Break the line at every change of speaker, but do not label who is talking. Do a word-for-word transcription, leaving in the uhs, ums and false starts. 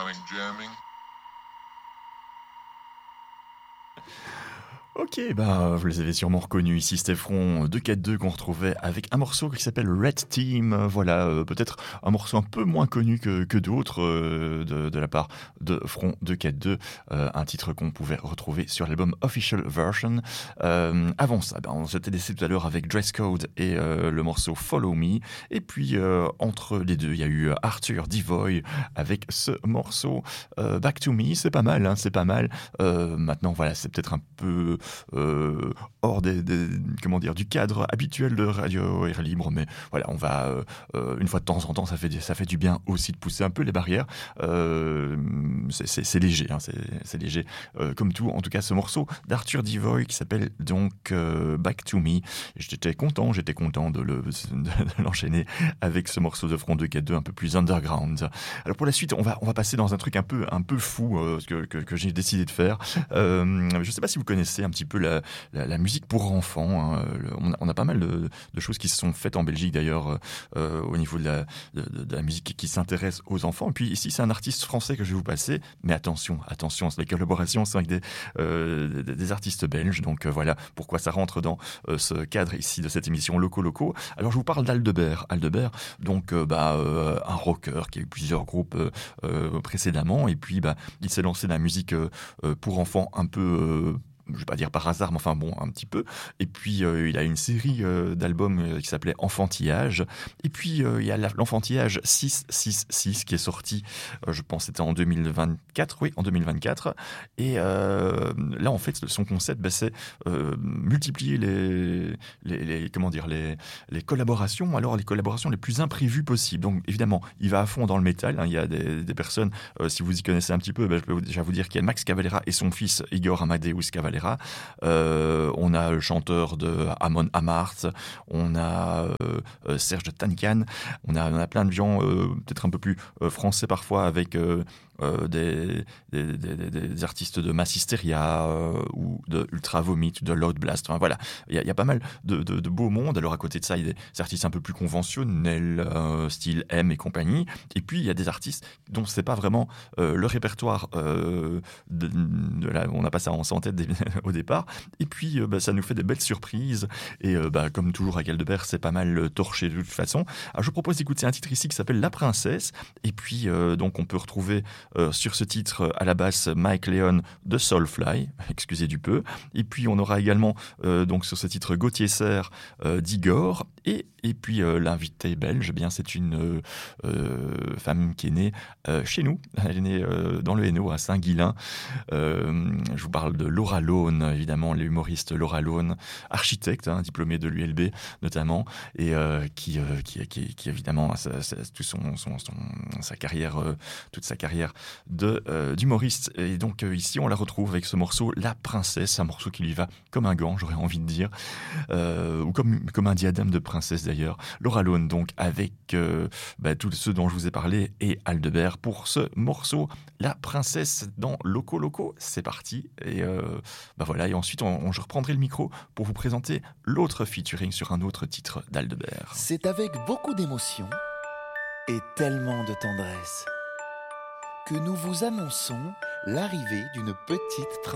electronic jamming.
Ok, bah, vous les avez sûrement reconnus ici, Stéphron deux quatre deux qu'on retrouvait avec un morceau qui s'appelle Red Team. Voilà, euh, peut-être un morceau un peu moins connu que, que d'autres euh, de, de la part de Front deux quatre deux, euh, un titre qu'on pouvait retrouver sur l'album Official Version. Euh, avant ça, bah, on s'était laissé tout à l'heure avec Dress Code et euh, le morceau Follow Me. Et puis, euh, entre les deux, il y a eu Arthur Devoy avec ce morceau euh, Back to Me. C'est pas mal, hein, c'est pas mal. Euh, maintenant, voilà, c'est peut-être un peu Euh, hors des, des, comment dire, du cadre habituel de Radio Air Libre, mais voilà, on va euh, euh, une fois de temps en temps, ça fait, ça fait du bien aussi de pousser un peu les barrières. Euh, c'est, c'est, c'est léger, hein, c'est, c'est léger, euh, comme tout. En tout cas, ce morceau d'Arthur Devoy qui s'appelle donc euh, Back to Me. J'étais content, j'étais content de, le, de l'enchaîner avec ce morceau de Front deux quatre deux un peu plus underground. Alors pour la suite, on va, on va passer dans un truc un peu, un peu fou euh, que, que, que j'ai décidé de faire. Euh, je ne sais pas si vous connaissez un petit peu la, la, la musique pour enfants. Hein. Le, on, a, on a pas mal de, de choses qui se sont faites en Belgique d'ailleurs euh, au niveau de la, de, de la musique qui s'intéresse aux enfants. Et puis ici, c'est un artiste français que je vais vous passer. Mais attention, attention, les collaborations sont avec des, euh, des, des artistes belges. Donc euh, voilà pourquoi ça rentre dans euh, ce cadre ici de cette émission Locaux Locaux. Alors je vous parle d'Aldebert. Aldebert, donc euh, bah, euh, un rocker qui a eu plusieurs groupes euh, euh, précédemment. Et puis bah, il s'est lancé dans la musique euh, pour enfants un peu... Euh, je vais pas dire par hasard, mais enfin bon, un petit peu. Et puis, euh, il a une série euh, d'albums euh, qui s'appelait Enfantillage. Et puis, euh, il y a la, l'Enfantillage six six six qui est sorti, euh, je pense c'était en deux mille vingt-quatre, oui, en deux mille vingt-quatre. Et euh, là, en fait, son concept, bah, c'est euh, multiplier les, les, les, comment dire, les, les collaborations, alors les collaborations les plus imprévues possibles. Donc, évidemment, il va à fond dans le métal. Hein. Il y a des, des personnes, euh, si vous y connaissez un petit peu, bah, je peux déjà vous dire qu'il y a Max Cavalera et son fils Igor Amadeus Cavalera. Euh, on a le chanteur de Amon Amarth, on a euh, Serge de Tankan, on a, on a plein de gens euh, peut-être un peu plus euh, français parfois avec euh, euh, des, des, des, des artistes de Mass Hysteria euh, ou de Ultra Vomit, de Loud Blast. Enfin, voilà, il y, y a pas mal de, de, de beaux mondes. Alors à côté de ça, il y a des artistes un peu plus conventionnels, euh, style M et compagnie. Et puis il y a des artistes dont c'est pas vraiment euh, le répertoire. Euh, de, de la, on n'a pas ça en tête des, au départ. Et puis euh, bah, ça nous fait des belles surprises. Et euh, bah, comme toujours à Aldebert, c'est pas mal torché de toute façon. Alors je vous propose d'écouter un titre ici qui s'appelle La Princesse. Et puis euh, donc on peut retrouver Euh, sur ce titre à la basse Mike Leon de Soulfly, excusez du peu. Et puis on aura également euh, donc sur ce titre Gauthier Serre euh, d'Igor. Et, et puis euh, l'invité belge, eh bien c'est une euh, femme qui est née euh, chez nous. Elle est née euh, dans le Hainaut à Saint-Guilain. Euh, je vous parle de Laura Lone, évidemment l'humoriste Laura Lone, architecte, hein, diplômée de l'U L B notamment, et euh, qui, euh, qui, qui, qui évidemment a sa, sa, tout son, son, son, sa carrière, euh, toute sa carrière de, euh, d'humoriste. Et donc euh, ici on la retrouve avec ce morceau La Princesse, un morceau qui lui va comme un gant, j'aurais envie de dire, euh, ou comme, comme un diadème de princesse d'ailleurs. Laura Lone donc avec euh, bah, tous ceux dont je vous ai parlé et Aldebert pour ce morceau La Princesse dans Locaux Locaux. C'est parti et euh, bah voilà, et ensuite on, on, je reprendrai le micro pour vous présenter l'autre featuring sur un autre titre d'Aldebert.
C'est avec beaucoup d'émotion et tellement de tendresse que nous vous annonçons l'arrivée d'une petite